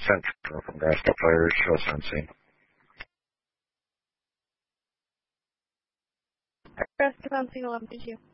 Central from Gospel Players, show sensing. Rest of 11, did you?